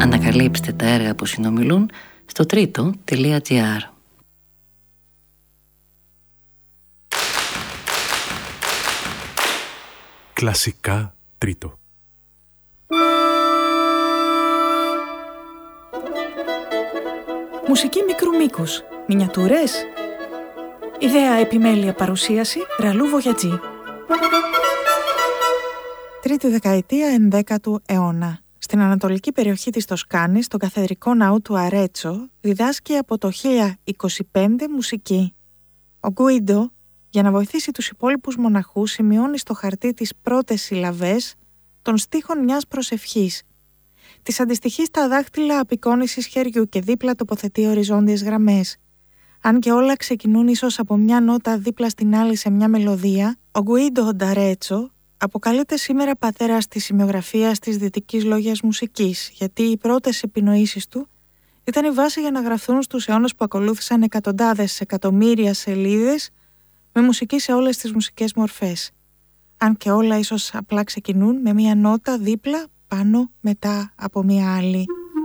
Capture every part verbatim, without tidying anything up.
Ανακαλύψτε τα έργα που συνομιλούν στο τρίτο τελεία τζι άρ. Κλασικά τρίτο. Μουσική μικρού μήκους. Μινιατούρες. Ιδέα, επιμέλεια, παρουσίαση Ραλού Βογιατζή. Τρίτη δεκαετία ενδέκατου αιώνα. Στην ανατολική περιοχή της Τοσκάνης, στον καθεδρικό ναό του Αρέτσο, διδάσκει από το χίλια είκοσι πέντε μουσική. Ο Γκουίντο, για να βοηθήσει τους υπόλοιπους μοναχούς, σημειώνει στο χαρτί τις πρώτες συλλαβές των στίχων μιας προσευχής. Τις αντιστοιχεί στα δάχτυλα απεικόνησης χεριού και δίπλα τοποθετεί οριζόντιες γραμμές. Αν και όλα ξεκινούν ίσως από μια νότα δίπλα στην άλλη σε μια μελωδία, ο Γκουίντο Νταρέτσο αποκαλείται σήμερα πατέρας της σημειογραφίας της δυτικής λόγιας μουσικής, γιατί οι πρώτες επινοήσεις του ήταν η βάση για να γραφτούν στους αιώνες που ακολούθησαν εκατοντάδες εκατομμύρια σελίδες με μουσική σε όλες τις μουσικές μορφές. Αν και όλα ίσως απλά ξεκινούν με μια νότα δίπλα, πάνω, μετά από μια άλλη.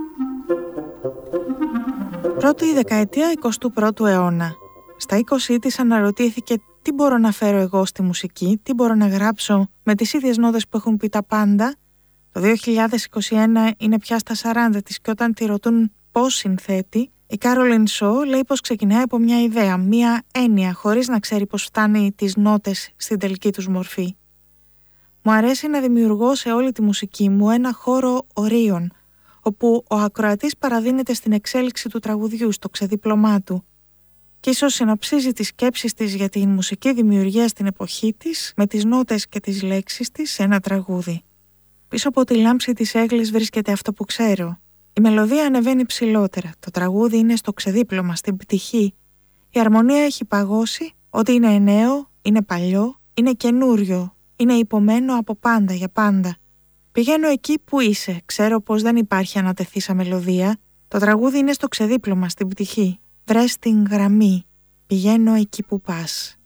Πρώτη δεκαετία εικοστού πρώτου αιώνα. Στα είκοσι της αναρωτήθηκε τι μπορώ να φέρω εγώ στη μουσική, τι μπορώ να γράψω με τις ίδιες νότες που έχουν πει τα πάντα. Το δύο χιλιάδες είκοσι ένα είναι πια στα σαράντα της και όταν τη ρωτούν πώς συνθέτει, η Κάρολιν Σο λέει πως ξεκινάει από μια ιδέα, μια έννοια, χωρίς να ξέρει πως φτάνει τις νότες στην τελική τους μορφή. Μου αρέσει να δημιουργώ σε όλη τη μουσική μου ένα χώρο ορίων, όπου ο ακροατής παραδίνεται στην εξέλιξη του τραγουδιού, στο ξεδίπλωμά του, και ίσως συνοψίζει τις σκέψεις της για την μουσική δημιουργία στην εποχή της με τις νότες και τις λέξεις της σε ένα τραγούδι. Πίσω από τη λάμψη της έγκλης βρίσκεται αυτό που ξέρω. Η μελωδία ανεβαίνει ψηλότερα, το τραγούδι είναι στο ξεδίπλωμα, στην πτυχή. Η αρμονία έχει παγώσει, ότι είναι νέο, είναι παλιό, είναι καινούριο, είναι υπομένο από πάντα για πάντα. Πηγαίνω εκεί που είσαι, ξέρω πως δεν υπάρχει ανατεθήσα μελωδία, το τραγούδι είναι στο ξεδίπλωμα, στην πτυχή. Βρες την γραμμή, πηγαίνω εκεί που πας.